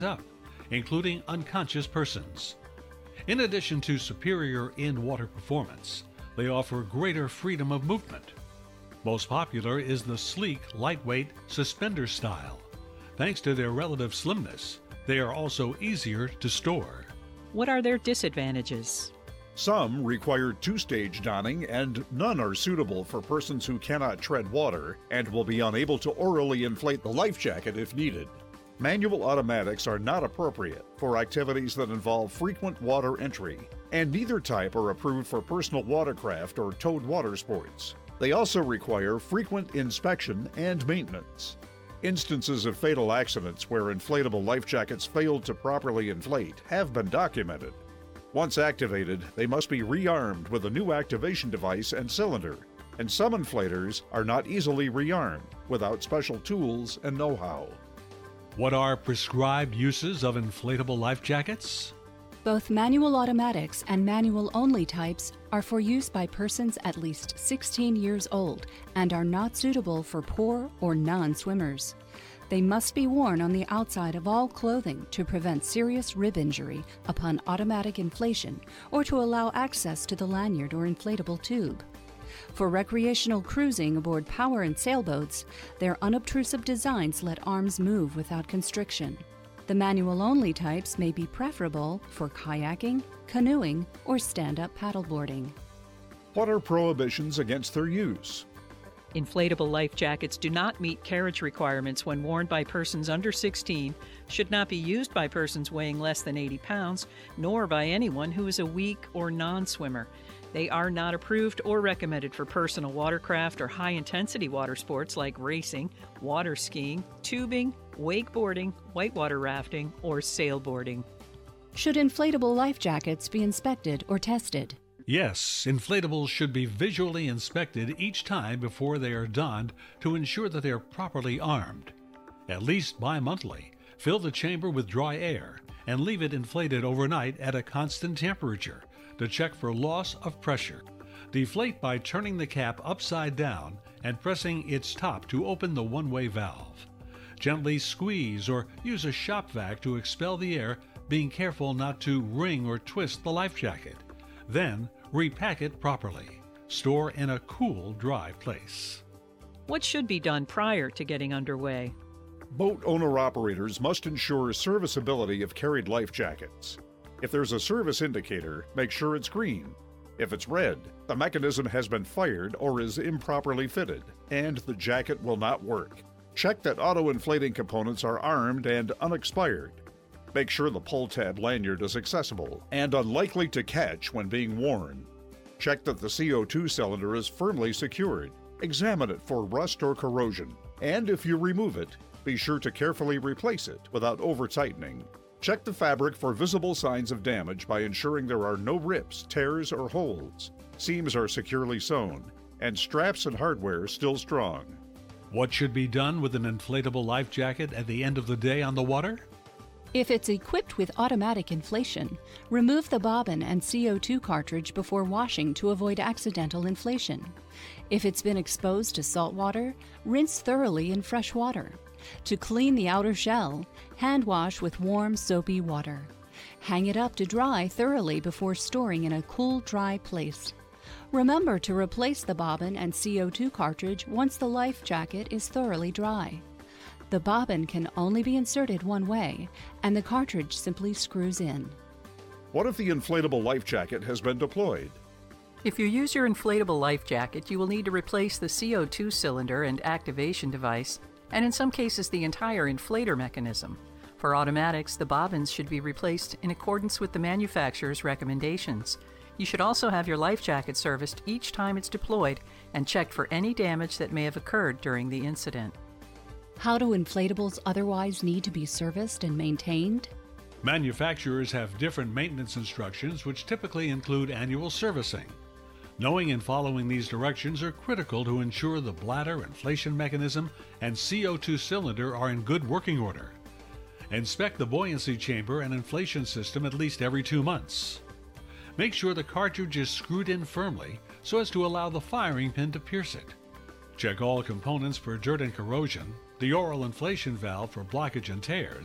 up, including unconscious persons. In addition to superior in-water performance, they offer greater freedom of movement. Most popular is the sleek, lightweight suspender style. Thanks to their relative slimness, they are also easier to store. What are their disadvantages? Some require two-stage donning, and none are suitable for persons who cannot tread water and will be unable to orally inflate the life jacket if needed. Manual automatics are not appropriate for activities that involve frequent water entry, and neither type are approved for personal watercraft or towed water sports. They also require frequent inspection and maintenance. Instances of fatal accidents where inflatable life jackets failed to properly inflate have been documented. Once activated, they must be rearmed with a new activation device and cylinder, and some inflators are not easily rearmed without special tools and know-how. What are prescribed uses of inflatable life jackets? Both manual automatics and manual-only types are for use by persons at least 16 years old and are not suitable for poor or non-swimmers. They must be worn on the outside of all clothing to prevent serious rib injury upon automatic inflation or to allow access to the lanyard or inflatable tube. For recreational cruising aboard power and sailboats, their unobtrusive designs let arms move without constriction. The manual-only types may be preferable for kayaking, canoeing, or stand-up paddleboarding. What are prohibitions against their use? Inflatable life jackets do not meet carriage requirements when worn by persons under 16, should not be used by persons weighing less than 80 pounds, nor by anyone who is a weak or non-swimmer. They are not approved or recommended for personal watercraft or high-intensity water sports like racing, water skiing, tubing, wakeboarding, whitewater rafting, or sailboarding. Should inflatable life jackets be inspected or tested? Yes, inflatables should be visually inspected each time before they are donned to ensure that they are properly armed. At least bi-monthly, fill the chamber with dry air and leave it inflated overnight at a constant temperature to check for loss of pressure. Deflate by turning the cap upside down and pressing its top to open the one-way valve. Gently squeeze or use a shop vac to expel the air, being careful not to wring or twist the life jacket. Then, repack it properly. Store in a cool, dry place. What should be done prior to getting underway? Boat owner-operators must ensure serviceability of carried life jackets. If there's a service indicator, make sure it's green. If it's red, the mechanism has been fired or is improperly fitted, and the jacket will not work. Check that auto-inflating components are armed and unexpired. Make sure the pull-tab lanyard is accessible and unlikely to catch when being worn. Check that the CO2 cylinder is firmly secured. Examine it for rust or corrosion, and if you remove it, be sure to carefully replace it without over-tightening. Check the fabric for visible signs of damage by ensuring there are no rips, tears, or holes. Seams are securely sewn, and straps and hardware still strong. What should be done with an inflatable life jacket at the end of the day on the water? If it's equipped with automatic inflation, remove the bobbin and CO2 cartridge before washing to avoid accidental inflation. If it's been exposed to salt water, rinse thoroughly in fresh water. To clean the outer shell, hand wash with warm, soapy water. Hang it up to dry thoroughly before storing in a cool, dry place. Remember to replace the bobbin and CO2 cartridge once the life jacket is thoroughly dry. The bobbin can only be inserted one way, and the cartridge simply screws in. What if the inflatable life jacket has been deployed? If you use your inflatable life jacket, you will need to replace the CO2 cylinder and activation device, and in some cases the entire inflator mechanism. For automatics, the bobbins should be replaced in accordance with the manufacturer's recommendations. You should also have your life jacket serviced each time it's deployed and checked for any damage that may have occurred during the incident. How do inflatables otherwise need to be serviced and maintained? Manufacturers have different maintenance instructions which typically include annual servicing. Knowing and following these directions are critical to ensure the bladder, inflation mechanism, and CO2 cylinder are in good working order. Inspect the buoyancy chamber and inflation system at least every 2 months. Make sure the cartridge is screwed in firmly so as to allow the firing pin to pierce it. Check all components for dirt and corrosion, the oral inflation valve for blockage and tears,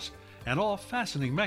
and all fastening mechanisms